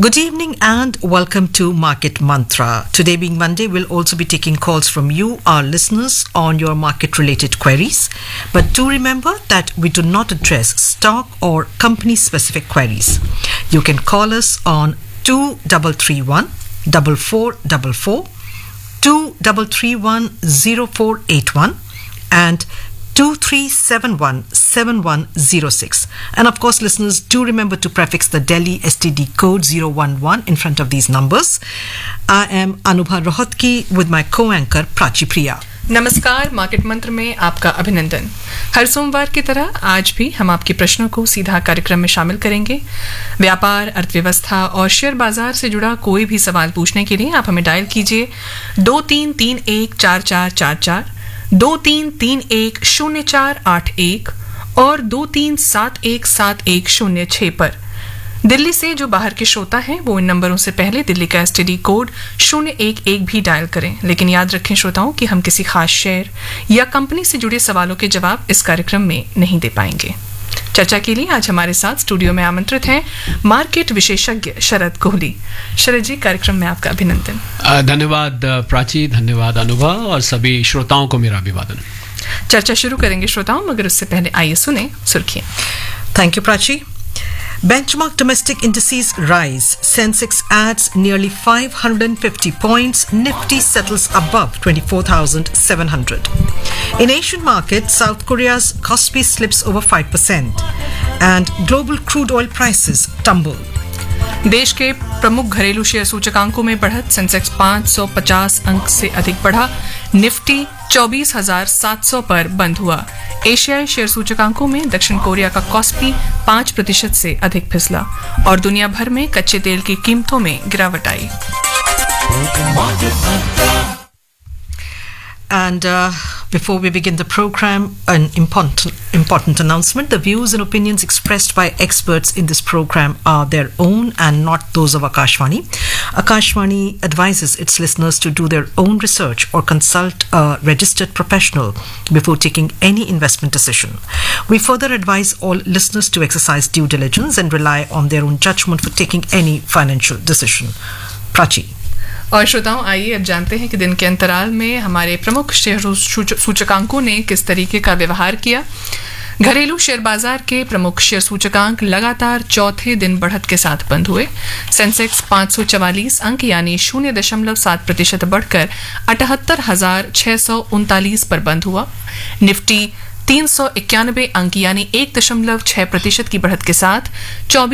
Good evening and welcome to Market Mantra. Today being Monday, we'll also be taking calls from you, our listeners, on your market-related queries. But do remember that we do not address stock or company-specific queries. You can call us on 2331 4444, 2331 0481 and 2371-7106. And of course, listeners, do remember to prefix the Delhi STD code 011 in front of these numbers. I am Anubha Rohatgi with my co-anchor Prachi Priya. नमस्कार, market मंत्र में आपका अभिनंदन। हर सोमवार की तरह आज भी हम आपके प्रश्नों को सीधा कार्यक्रम में शामिल करेंगे। व्यापार, अर्थव्यवस्था और शेयर बाजार से जुड़ा कोई भी सवाल पूछने के लिए आप हमें डायल कीजिए 23314444, 23310481 और 23717106 पर। दिल्ली से जो बाहर के श्रोता हैं वो इन नंबरों से पहले दिल्ली का एसटीडी कोड 011 भी डायल करें। लेकिन याद रखें श्रोताओं कि हम किसी खास शेयर या कंपनी से जुड़े सवालों के जवाब इस कार्यक्रम में नहीं दे पाएंगे। चर्चा के लिए आज हमारे साथ स्टूडियो में आमंत्रित हैं मार्केट विशेषज्ञ शरद कोहली। शरद जी, कार्यक्रम में आपका अभिनंदन। धन्यवाद प्राची, धन्यवाद अनुभव और सभी श्रोताओं को मेरा अभिवादन। चर्चा शुरू करेंगे श्रोताओं, मगर उससे पहले आइए सुने सुर्खियां। Thank you, Prachi. Benchmark domestic indices rise. Sensex adds nearly 550 points. Nifty settles above 24,700. In Asian markets, South Korea's Kospi slips over 5%. And global crude oil prices tumble. देश के प्रमुख घरेलू शेयर सूचकांकों में बढ़त। सेंसेक्स 550 अंक से अधिक बढ़ा। निफ्टी 24,700 पर बंद हुआ। एशियाई शेयर सूचकांकों में दक्षिण कोरिया का कॉस्पी 5% से अधिक फिसला और दुनिया भर में कच्चे तेल की कीमतों में गिरावट आई। And before we begin the program, an important announcement. The views and opinions expressed by experts in this program are their own and not those of Akashvani. Akashvani advises its listeners to do their own research or consult a registered professional before taking any investment decision. We further advise all listeners to exercise due diligence and rely on their own judgment for taking any financial decision. Prachi. और श्रोताओं, आइए अब जानते हैं कि दिन के अंतराल में हमारे प्रमुख शेयर सूचकांकों ने किस तरीके का व्यवहार किया। घरेलू शेयर बाजार के प्रमुख शेयर सूचकांक लगातार चौथे दिन बढ़त के साथ बंद हुए। सेंसेक्स 544 अंक यानी 0.7% बढ़कर 78,639 पर बंद हुआ। निफ्टी 391 अंक यानी 1.6% की बढ़त के साथ